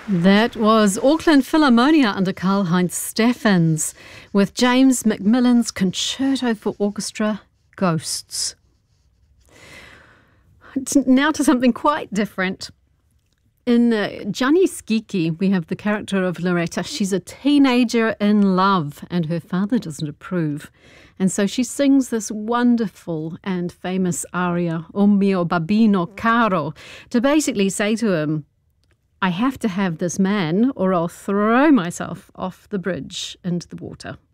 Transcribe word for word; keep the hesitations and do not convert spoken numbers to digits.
That was Auckland Philharmonia under Karl-Heinz Steffens with James Macmillan's Concerto for Orchestra, Ghosts. Now to something quite different. In uh, Gianni Schicchi, we have the character of Loretta. She's a teenager in love and her father doesn't approve. And so she sings this wonderful and famous aria, O mio babbino caro, to basically say to him, I have to have this man or I'll throw myself off the bridge into the water.